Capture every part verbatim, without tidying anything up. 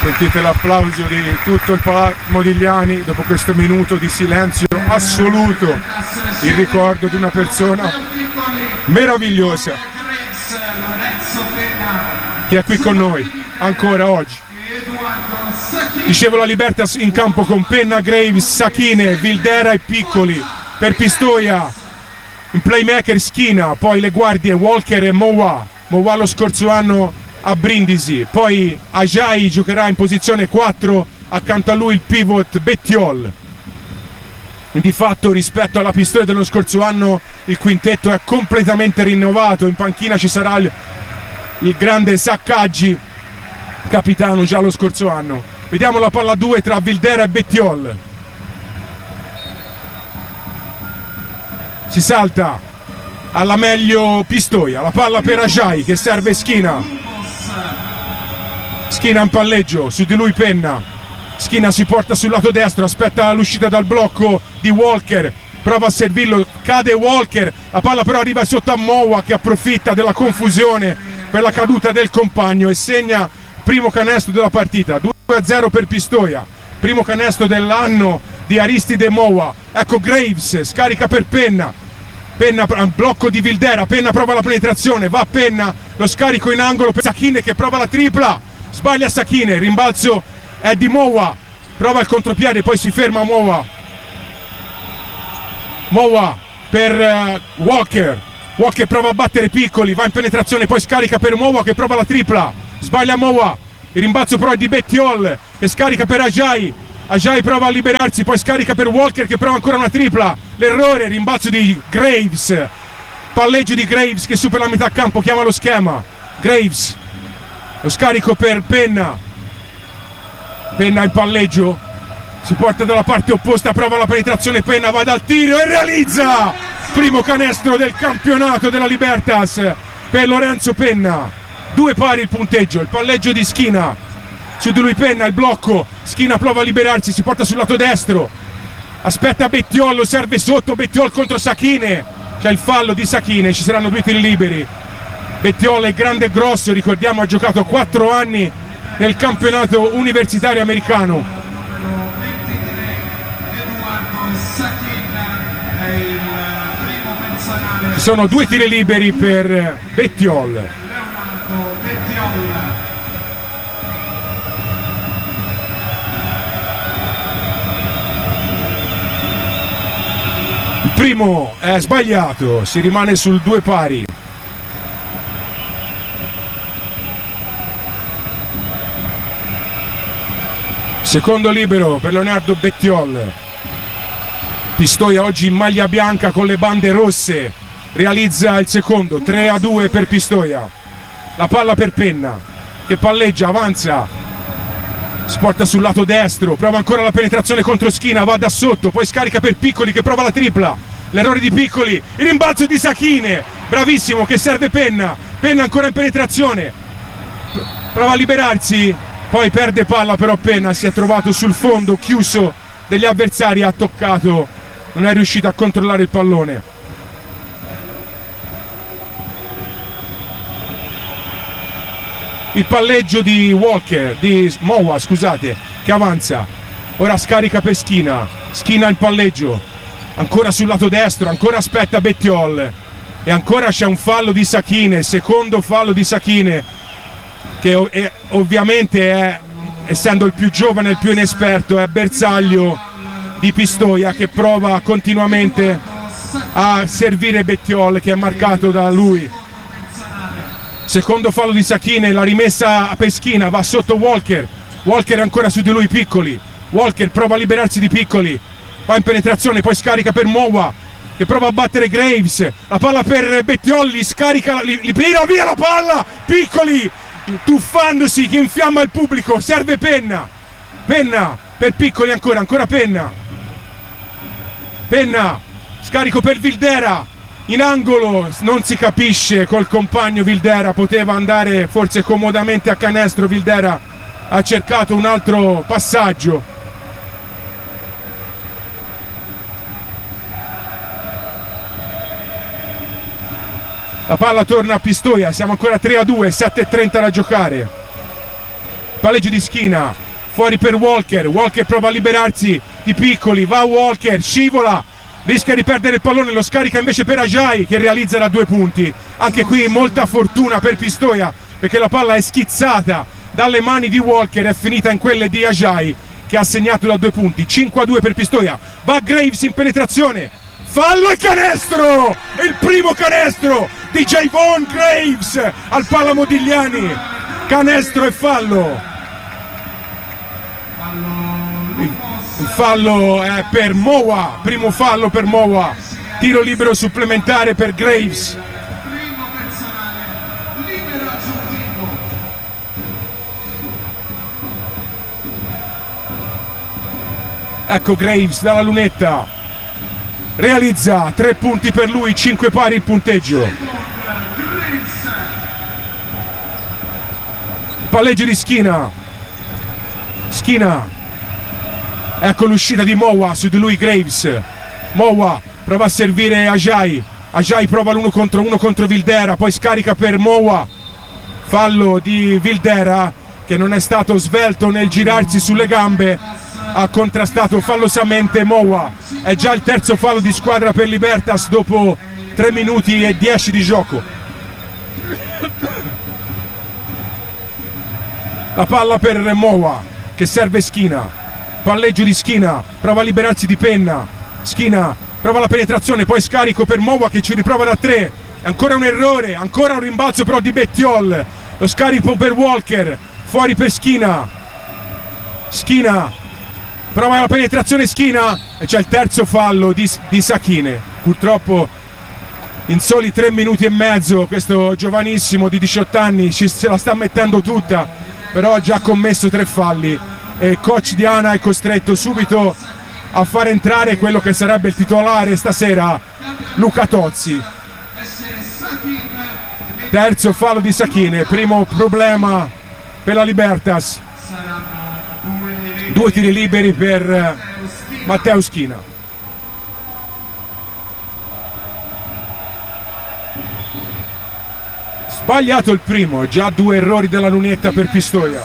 Sentite l'applauso di tutto il Palazzo Modigliani dopo questo minuto di silenzio assoluto in ricordo di una persona meravigliosa che è qui con noi ancora oggi. Dicevo, la Libertas in campo con Penna, Graves, Sakine, Vildera e Piccoli. Per Pistoia in playmaker Schina, poi le guardie Walker e Mowa. Mowa lo scorso anno a Brindisi, poi Ajay giocherà in posizione quattro, accanto a lui il pivot Bettiol. Di fatto rispetto alla Pistoia dello scorso anno il quintetto è completamente rinnovato. In panchina ci sarà il, il grande Saccaggi, capitano già lo scorso anno. Vediamo la palla due tra Vildera e Bettiol. Si salta alla meglio Pistoia, la palla per Ajay che serve Schina. Schina in palleggio, su di lui Penna. Schina si porta sul lato destro, aspetta l'uscita dal blocco di Walker, prova a servirlo, cade Walker, la palla però arriva sotto a Mowa che approfitta della confusione per la caduta del compagno e segna primo canestro della partita. Due a zero per Pistoia, primo canestro dell'anno di Aristide Mowa. Ecco Graves, scarica per Penna, Penna blocco di Vildera, Penna prova la penetrazione, va Penna, lo scarico in angolo per Sakine che prova la tripla, sbaglia Sakine, rimbalzo è di Mowa, prova il contropiede, poi si ferma Mowa. Mowa per uh, Walker, Walker prova a battere Piccoli, va in penetrazione, poi scarica per Mowa che prova la tripla, sbaglia Mowa, il rimbalzo però è di Bettiol che scarica per Ajay. Ajay prova a liberarsi, poi scarica per Walker che prova ancora una tripla, l'errore, rimbalzo di Graves, palleggio di Graves che supera la metà campo, chiama lo schema, Graves, lo scarico per Penna, Penna in palleggio, si porta dalla parte opposta, prova la penetrazione, Penna va dal tiro e realizza, primo canestro del campionato della Libertas per Lorenzo Penna, due pari il punteggio, il palleggio di Schina. Su di lui Penna, il blocco, Schina prova a liberarsi, si porta sul lato destro, aspetta Bettiol, lo serve sotto, Bettiol contro Sakine, c'è il fallo di Sakine, ci saranno due tiri liberi. Bettiol è grande e grosso, ricordiamo ha giocato quattro anni nel campionato universitario americano. Ci sono due tiri liberi per Bettiol. Il primo è sbagliato, si rimane sul due pari. Secondo libero per Leonardo Bettiol. Pistoia oggi in maglia bianca con le bande rosse, realizza il secondo, tre a due per Pistoia. La palla per Penna che palleggia, avanza, si porta sul lato destro, prova ancora la penetrazione contro Schina, va da sotto, poi scarica per Piccoli che prova la tripla, l'errore di Piccoli, il rimbalzo di Sakine, bravissimo che serve Penna, Penna ancora in penetrazione, prova a liberarsi, poi perde palla però Penna, si è trovato sul fondo chiuso degli avversari, ha toccato, non è riuscito a controllare il pallone. Il palleggio di Walker, di Mowa scusate, che avanza, ora scarica per Schina, Schina il palleggio, ancora sul lato destro, ancora aspetta Bettiol e ancora c'è un fallo di Sakine, secondo fallo di Sakine che è, ovviamente è, essendo il più giovane e il più inesperto, è bersaglio di Pistoia che prova continuamente a servire Bettiol che è marcato da lui. Secondo fallo di Sakine, la rimessa a Peschina, va sotto Walker, Walker ancora su di lui Piccoli, Walker prova a liberarsi di Piccoli, va in penetrazione, poi scarica per Mowa che prova a battere Graves, la palla per Bettiol, scarica, li, li tira via la palla, Piccoli tuffandosi che infiamma il pubblico, serve Penna, Penna per Piccoli ancora, ancora Penna, Penna, scarico per Vildera, in angolo, non si capisce col compagno Vildera, poteva andare forse comodamente a canestro, Vildera ha cercato un altro passaggio. La palla torna a Pistoia, siamo ancora tre a due, sette e trenta da giocare. palleggio di Schina, fuori per Walker, Walker prova a liberarsi di Piccoli, va Walker, scivola, rischia di perdere il pallone, lo scarica invece per Ajay che realizza da due punti. Anche qui molta fortuna per Pistoia perché la palla è schizzata dalle mani di Walker, è finita in quelle di Ajay che ha segnato da due punti. Cinque a due per Pistoia, va Graves in penetrazione, fallo e canestro, il primo canestro di Javon Graves al Palla Modigliani, canestro e fallo. Il fallo è per Moa, primo fallo per Moa, tiro libero supplementare per Graves. Ecco Graves dalla lunetta, realizza tre punti per lui, cinque pari il punteggio. Palleggio di Schina, Schina, ecco l'uscita di Moa su di lui Graves, Moa prova a servire Ajay, Ajay prova l'uno contro uno contro Vildera, poi scarica per Moa, fallo di Vildera che non è stato svelto nel girarsi sulle gambe, ha contrastato fallosamente Moa. È già il terzo fallo di squadra per Libertas dopo tre minuti e dieci di gioco. La palla per Moa che serve Schina, palleggio di Schina, prova a liberarsi di Penna, Schina prova la penetrazione, poi scarico per Moa che ci riprova da tre, ancora un errore, ancora un rimbalzo però di Bettiol, lo scarico per Walker, fuori per Schina, Schina prova la penetrazione Schina e c'è il terzo fallo di, di Sakine. Purtroppo in soli tre minuti e mezzo questo giovanissimo di diciotto anni ci, se la sta mettendo tutta, però ha già commesso tre falli e coach Diana è costretto subito a far entrare quello che sarebbe il titolare stasera, Luca Tozzi. Terzo fallo di Sakine, primo problema per la Libertas. Due tiri liberi per Matteo Schina. Sbagliato il primo, già due errori della lunetta per Pistoia.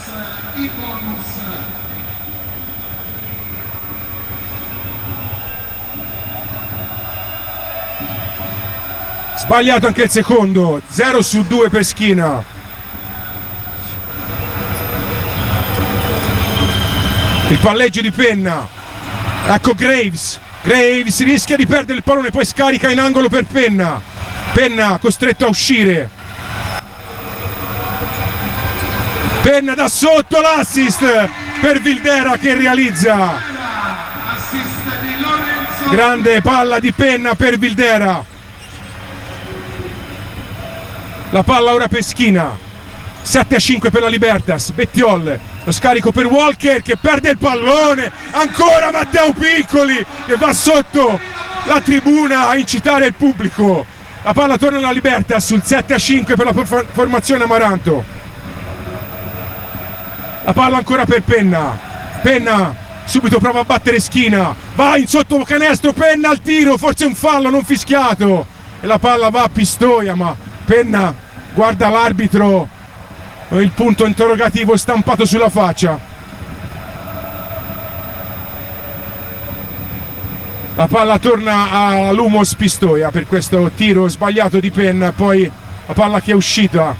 Sbagliato anche il secondo, zero su due per Schina. Il palleggio di Penna, ecco Graves, Graves rischia di perdere il pallone, poi scarica in angolo per Penna, Penna costretto a uscire, Penna da sotto, l'assist per Vildera che realizza, grande palla di Penna per Vildera, la palla ora per Schina, sette a cinque per la Libertas, Bettiol, lo scarico per Walker che perde il pallone, ancora Matteo Piccoli che va sotto la tribuna a incitare il pubblico, la palla torna alla Libertas sul sette a cinque per la formazione Amaranto, la palla ancora per Penna, Penna subito prova a battere Schina, va in sotto canestro, Penna al tiro, forse un fallo non fischiato e la palla va a Pistoia, ma Penna guarda l'arbitro, il punto interrogativo stampato sulla faccia. La palla torna a Lumos Pistoia per questo tiro sbagliato di Penna, poi la palla che è uscita.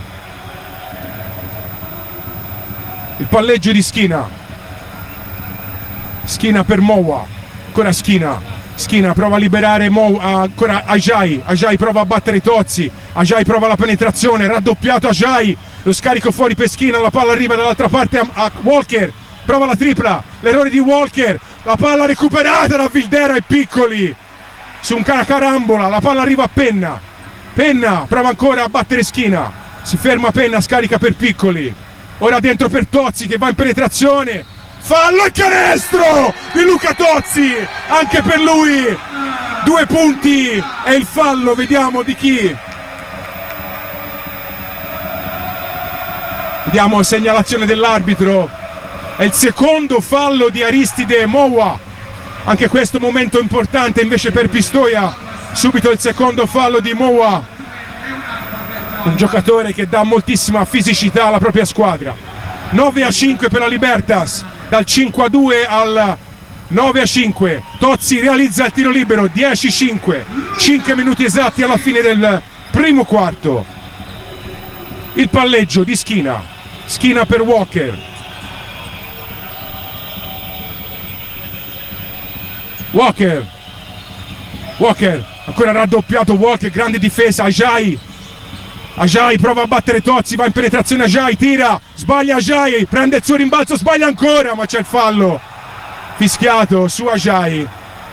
Il palleggio di Schina, Schina per Moa, ancora Schina, Schina prova a liberare Mo, ancora Ajay, Ajay prova a battere Tozzi, Ajay prova la penetrazione, raddoppiato Ajay, lo scarico fuori per Schina, la palla arriva dall'altra parte a, a Walker, prova la tripla, l'errore di Walker, la palla recuperata da Vildera e Piccoli su un carambola, la palla arriva a Penna, Penna prova ancora a battere Schina, si ferma Penna, scarica per Piccoli, ora dentro per Tozzi che va in penetrazione, fallo e canestro di Luca Tozzi, anche per lui due punti e il fallo, vediamo di chi, vediamo segnalazione dell'arbitro, è il secondo fallo di Aristide Moa, anche questo momento importante invece per Pistoia, subito il secondo fallo di Moa, un giocatore che dà moltissima fisicità alla propria squadra. nove a cinque per la Libertas, dal cinque a due al nove a cinque. Tozzi realizza il tiro libero, dieci a cinque, cinque minuti esatti alla fine del primo quarto. Il palleggio di Schina, Schina per Walker. Walker, Walker, ancora raddoppiato Walker, grande difesa, Ajay. Ajay prova a battere Tozzi, va in penetrazione Ajay, tira, sbaglia Ajay, prende il suo rimbalzo, sbaglia ancora, ma c'è il fallo fischiato su Ajay.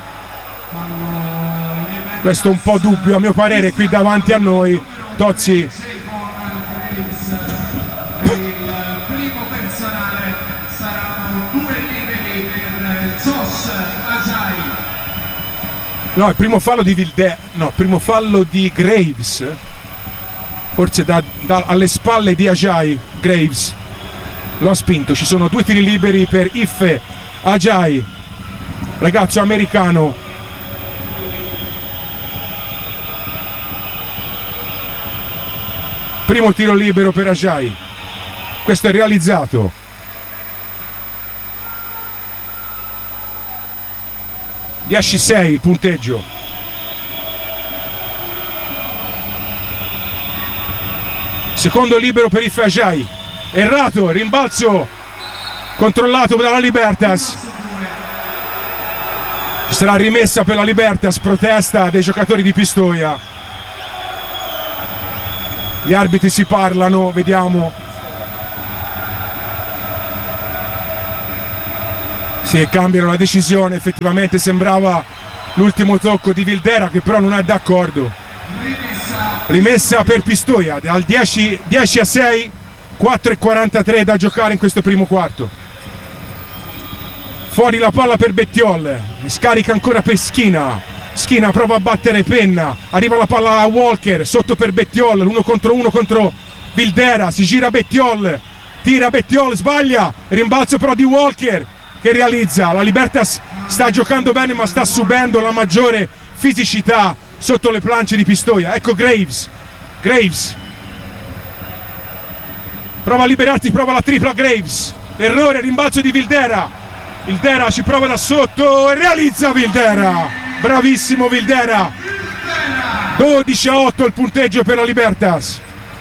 Questo è un po' dubbio a mio parere qui davanti a noi. Tozzi. Il primo personale saranno due liberi per Sos Ajay. No, il primo fallo di Vilde, no, il primo fallo di Graves. Forse da, da, alle spalle di Ajay. Graves lo ha spinto. Ci sono due tiri liberi per Ife Ajay, ragazzo americano. Primo tiro libero per Ajay, questo è realizzato. dieci a sei il punteggio. Secondo libero per Ife Ajay, errato, rimbalzo controllato dalla Libertas. Ci sarà rimessa per la Libertas, protesta dei giocatori di Pistoia. Gli arbitri si parlano, vediamo. Sì, cambiano la decisione, effettivamente sembrava l'ultimo tocco di Vildera, che però non è d'accordo. Rimessa per Pistoia, dal dieci a sei, quattro e quarantatré da giocare in questo primo quarto. Fuori la palla per Bettiol, scarica ancora per Schina. Schina prova a battere Penna, arriva la palla a Walker, sotto per Bettiol, l'uno contro uno contro Vildera, si gira Bettiol, tira Bettiol, sbaglia, rimbalzo però di Walker che realizza. La Libertas sta giocando bene ma sta subendo la maggiore fisicità sotto le planche di Pistoia. Ecco Graves, Graves prova a liberarsi, prova la tripla Graves, errore, rimbalzo di Vildera. Vildera ci prova da sotto e realizza Vildera. Bravissimo Vildera. dodici a otto il punteggio per la Libertas.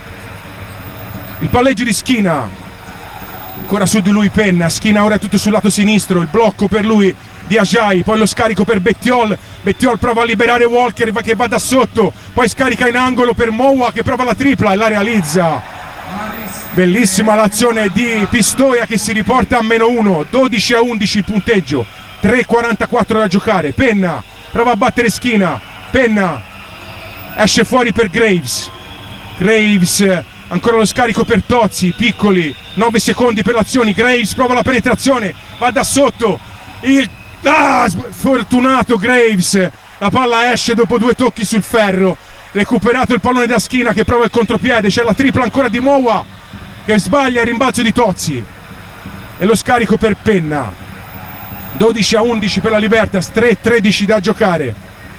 Il palleggio di Schina. Ancora su di lui Penna. Schina ora è tutto sul lato sinistro. Il blocco per lui di Ajay. Poi lo scarico per Bettiol. Bettiol prova a liberare Walker che va da sotto. Poi scarica in angolo per Moua che prova la tripla e la realizza. Bellissima l'azione di Pistoia che si riporta a meno uno. dodici a undici il punteggio. tre e quarantaquattro da giocare. Penna prova a battere Schina. Penna esce fuori per Graves. Graves, ancora lo scarico per Tozzi. Piccoli, nove secondi per l'azione. Graves prova la penetrazione, va da sotto. Il ah, fortunato Graves. La palla esce dopo due tocchi sul ferro. Recuperato il pallone da Schina che prova il contropiede. C'è la tripla ancora di Moua che sbaglia il rimbalzo di Tozzi. E lo scarico per Penna. dodici a undici per la Libertas, tre a tredici da giocare.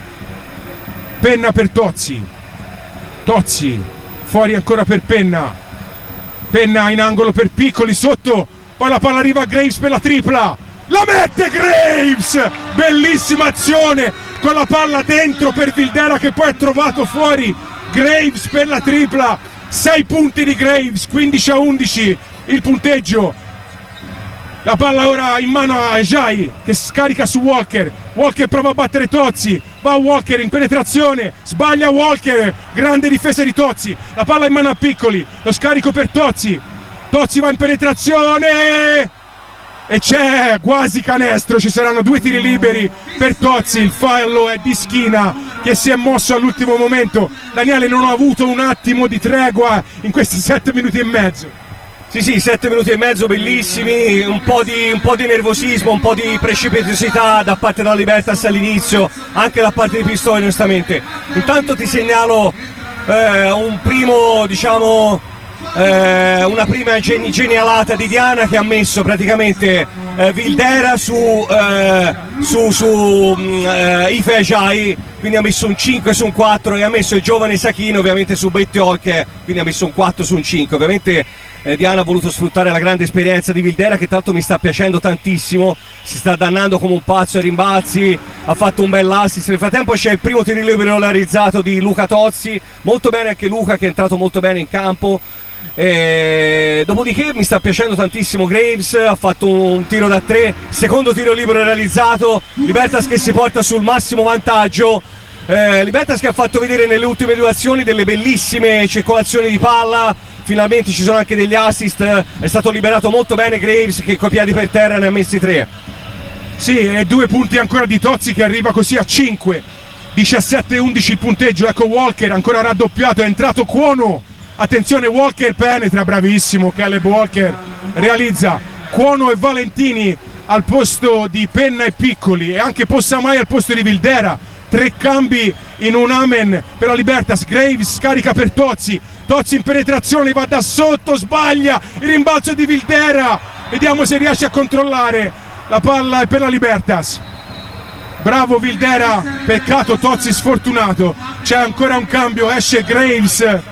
Penna per Tozzi. Tozzi fuori ancora per Penna. Penna in angolo per Piccoli sotto. Poi la palla arriva a Graves per la tripla. La mette Graves! Bellissima azione con la palla dentro per Vildera che poi ha trovato fuori Graves per la tripla. sei punti di Graves, quindici a undici il punteggio. La palla ora in mano a Ajay che scarica su Walker. Walker prova a battere Tozzi. Va Walker in penetrazione. Sbaglia Walker. Grande difesa di Tozzi. La palla in mano a Piccoli. Lo scarico per Tozzi. Tozzi va in penetrazione. E c'è quasi canestro. Ci saranno due tiri liberi per Tozzi. Il fallo è di Schina che si è mosso all'ultimo momento. Daniele non ha avuto un attimo di tregua in questi sette minuti e mezzo. Sì, sì, sette minuti e mezzo bellissimi, un po' di, un po' di nervosismo, un po' di precipitosità da parte della Libertas all'inizio, anche da parte di Pistoia onestamente. Intanto ti segnalo eh, un primo, diciamo, eh, una prima geni- genialata di Diana che ha messo praticamente eh, Vildera su, eh, su, su eh, Ife Ajay, quindi ha messo un cinque su un quattro e ha messo il giovane Sacchino ovviamente su Bettiol che quindi ha messo un quattro su un cinque, ovviamente eh, Diana ha voluto sfruttare la grande esperienza di Vildera, che tanto mi sta piacendo tantissimo, si sta dannando come un pazzo ai rimbalzi, ha fatto un bel assist. Nel frattempo c'è il primo tiro libero realizzato di Luca Tozzi, molto bene anche Luca, che è entrato molto bene in campo. E dopodiché mi sta piacendo tantissimo Graves, ha fatto un tiro da tre, secondo tiro libero realizzato, Libertas che si porta sul massimo vantaggio. eh, Libertas che ha fatto vedere nelle ultime due azioni delle bellissime circolazioni di palla, finalmente ci sono anche degli assist, è stato liberato molto bene Graves, che coi piedi per terra ne ha messi tre. Sì, e due punti ancora di Tozzi, che arriva così a cinque, diciassette undici il punteggio. Ecco Walker ancora raddoppiato, è entrato Cuono. Attenzione, Walker penetra, bravissimo Caleb Walker, realizza. Cuono e Valentini al posto di Penna e Piccoli, e anche Possamai al posto di Vildera. Tre cambi in un amen per la Libertas. Graves scarica per Tozzi, Tozzi in penetrazione, va da sotto, sbaglia il rimbalzo di Vildera. Vediamo se riesce a controllare la palla, è per la Libertas. Bravo Vildera, peccato Tozzi sfortunato. C'è ancora un cambio, esce Graves.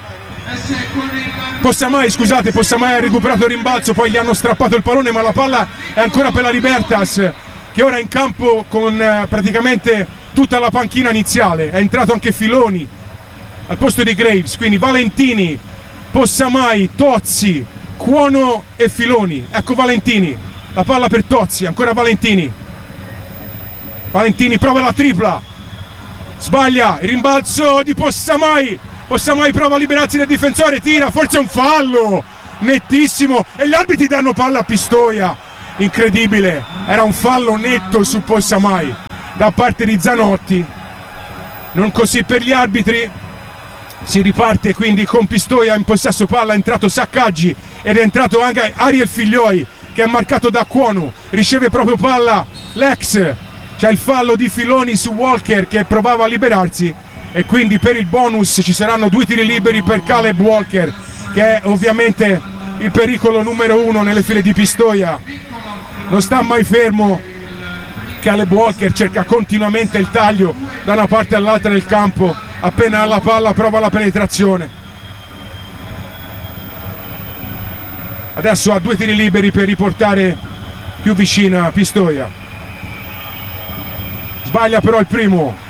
Possamai, scusate, Possamai ha recuperato il rimbalzo, poi gli hanno strappato il pallone, ma la palla è ancora per la Libertas, che ora è in campo con eh, praticamente tutta la panchina iniziale. È entrato anche Filoni al posto di Graves, quindi Valentini, Possamai, Tozzi, Cuono e Filoni. Ecco Valentini, la palla per Tozzi, ancora Valentini. Valentini prova la tripla, sbaglia il rimbalzo di Possamai. Possamai prova a liberarsi dal difensore, tira, forse è un fallo nettissimo, e gli arbitri danno palla a Pistoia. Incredibile, era un fallo netto su Possamai da parte di Zanotti. Non così per gli arbitri. Si riparte quindi con Pistoia in possesso palla, è entrato Saccaggi ed è entrato anche Ariel Figlioi, che è marcato da Cuono, riceve proprio palla l'ex. C'è il fallo di Filoni su Walker, che provava a liberarsi, e quindi per il bonus ci saranno due tiri liberi per Caleb Walker, che è ovviamente il pericolo numero uno nelle file di Pistoia. Non sta mai fermo Caleb Walker, cerca continuamente il taglio da una parte all'altra del campo, appena ha la palla prova la penetrazione. Adesso ha due tiri liberi per riportare più vicina Pistoia. Sbaglia però il primo.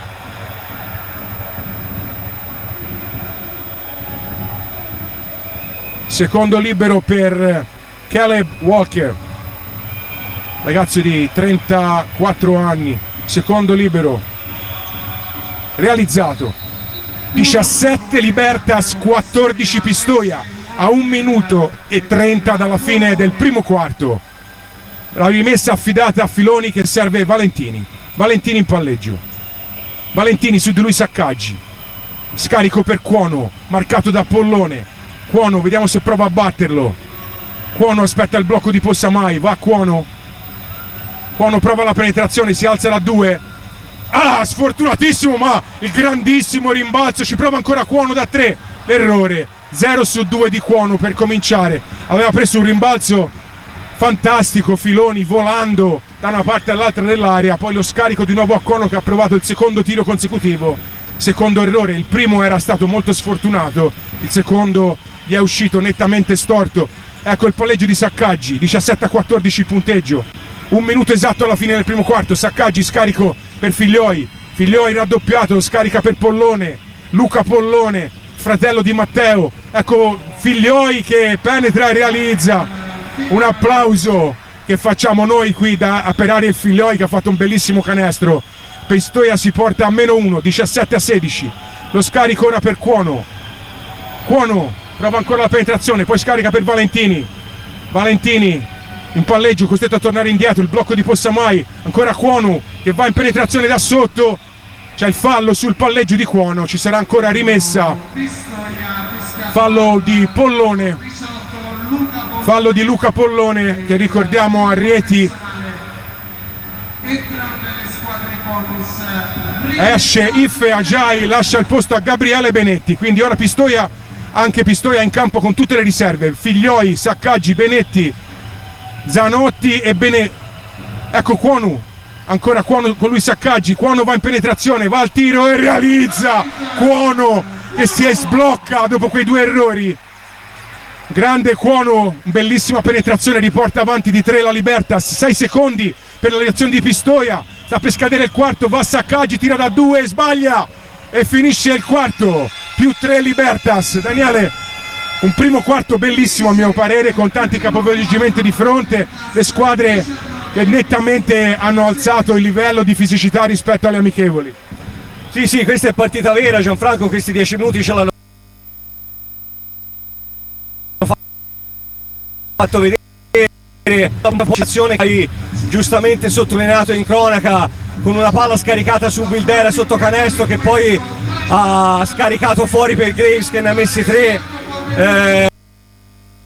Secondo libero per Caleb Walker, ragazzo di trentaquattro anni. Secondo libero realizzato. diciassette Libertas, quattordici Pistoia, a un minuto e trenta dalla fine del primo quarto. La rimessa affidata a Filoni, che serve Valentini. Valentini in palleggio. Valentini su di lui Saccaggi. Scarico per Cuono, marcato da Pollone. Cuono, vediamo se prova a batterlo. Cuono aspetta il blocco di Possamai, va Cuono. Cuono prova la penetrazione, si alza da due. Ah, sfortunatissimo, ma il grandissimo rimbalzo, ci prova ancora Cuono da tre. Errore, zero su due di Cuono per cominciare. Aveva preso un rimbalzo fantastico Filoni, volando da una parte all'altra dell'area, poi lo scarico di nuovo a Cuono, che ha provato il secondo tiro consecutivo. Secondo errore, il primo era stato molto sfortunato, il secondo gli è uscito nettamente storto. Ecco il palleggio di Saccaggi, diciassette a quattordici il punteggio, un minuto esatto alla fine del primo quarto. Saccaggi, scarico per Figlioi, Figlioi raddoppiato, scarica per Pollone, Luca Pollone, fratello di Matteo. Ecco Figlioi che penetra e realizza. Un applauso che facciamo noi qui da, per Ariel Figlioi, che ha fatto un bellissimo canestro. Pistoia si porta a meno uno, diciassette a sedici. Lo scarico ora per Cuono. Cuono prova ancora la penetrazione, poi scarica per Valentini. Valentini in palleggio, costretto a tornare indietro. Il blocco di Possamai, ancora Cuono che va in penetrazione da sotto. C'è il fallo sul palleggio di Cuono, ci sarà ancora rimessa. Fallo di Pollone. Fallo di Luca Pollone, che ricordiamo a Rieti. Esce Iffe Ajay, lascia il posto a Gabriele Benetti, quindi ora Pistoia, anche Pistoia in campo con tutte le riserve. Figlioi, Saccaggi, Benetti, Zanotti e Benetti. Ecco Cuono, ancora Cuono con lui Saccaggi. Cuono va in penetrazione, va al tiro e realizza. Cuono che si sblocca dopo quei due errori. grande Cuono, bellissima penetrazione, riporta avanti di tre la Libertas, sei secondi per la reazione di Pistoia, sta per scadere il quarto, va Saccaggi, tira da due, sbaglia e finisce il quarto, più tre Libertas. Daniele, un primo quarto bellissimo a mio parere, con tanti capovolgimenti di fronte, le squadre che nettamente hanno alzato il livello di fisicità rispetto alle amichevoli. Sì, sì, questa è partita vera, Gianfranco, questi dieci minuti ce l'hanno fatto vedere, una posizione che hai giustamente sottolineato in cronaca, con una palla scaricata su Wildera sotto canestro che poi ha scaricato fuori per Graves che ne ha messi tre. Eh,